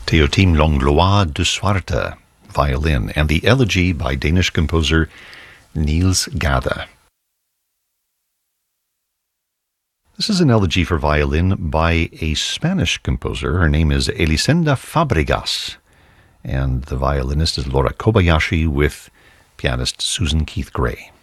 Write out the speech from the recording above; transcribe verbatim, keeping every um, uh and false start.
Théotime Langlois de Suarte, violin, and the Elegy by Danish composer Niels Gade. This is an elegy for violin by a Spanish composer. Her name is Elisenda Fabregas, and the violinist is Laura Kobayashi with pianist Susan Keith Gray.